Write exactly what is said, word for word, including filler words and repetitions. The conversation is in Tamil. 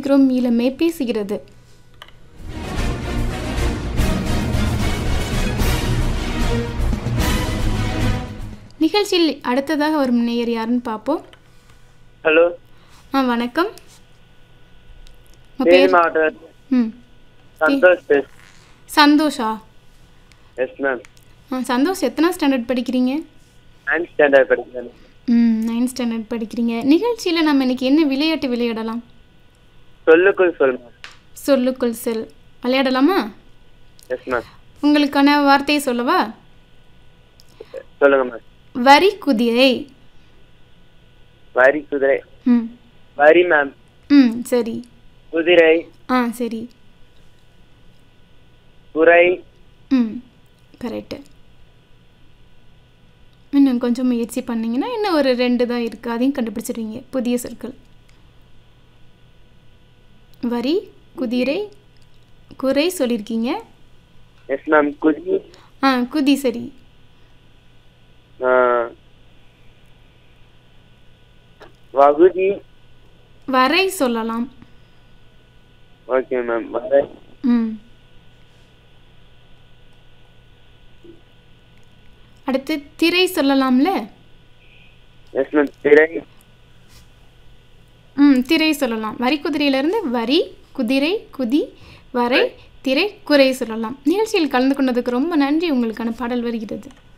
சந்திக்கிறோம். இளமை பேசுகிறது. நிகழ்ச்சியில் அடுத்ததாக ஒரு நேயர் யாருன்னு பார்ப்போம். ஹலோ. ஆ வணக்கம். உங்க தேனி பேர்? மாவட்டம் ம் சந்தோஷ் பேசு. சந்தோஷா? Yes ma'am. ஆ சந்தோஷ் எத்தனை ஸ்டாண்டர்ட் படிக்கிறீங்க? நைன்த் ஸ்டாண்டர்ட் படிக்கிறேன். ம் நைன்த் ஸ்டாண்டர்ட் படிக்கிறீங்க. நிகழ்ச்சியில் நம்ம இன்னைக்கு என்ன விளையாட்டு விளையாடலாம்? சொல்லுக்குள் சொல் மேம். சொல்லுக்குள் செல் விளையாடலாமா? Yes ma'am. உங்களுக்கான வார்த்தையை சொல்லவா? சொல்லுங்க மேம். வரி குதிரை. வரி குதிரை. ம் வரி மேம். ம் சரி. குதிரை. ஆ சரி. குறை. ம் கரெக்டு. இன்னும் கொஞ்சம் முயற்சி பண்ணிங்கன்னா இன்னும் ஒரு ரெண்டு தான் இருக்குது, அதையும் கண்டுபிடிச்சிருவீங்க. புதிய சொற்கள். வரி குதிரை குறை சொல்லியிருக்கீங்க. Yes ma'am. குதி. ஆ குதி சரி. ஆ, வகுதி. வரை சொல்லலாம். Okay ma'am. வரை. ம் அடுத்து திரை சொல்லலாம்ல? Yes ma'am. திரை. ம் திரை சொல்லலாம். வரி குதிரையிலிருந்து வரி குதிரை குதி வரை திரை குறை சொல்லலாம். நிகழ்ச்சியில் கலந்து கொண்டதுக்கு ரொம்ப நன்றி. உங்களுக்கான பாடல் வருகிறது.